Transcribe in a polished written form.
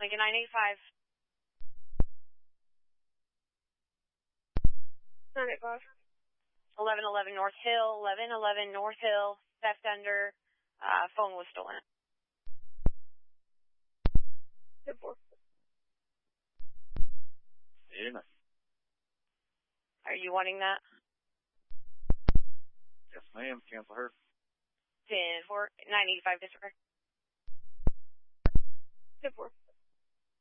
Lincoln 985. 985. 1111 North Hill, 1111 North Hill, theft under, phone was stolen. 10-4. Yeah. Are you wanting that? Yes, ma'am. Cancel her. 10-4, 985 disregard. 10-4.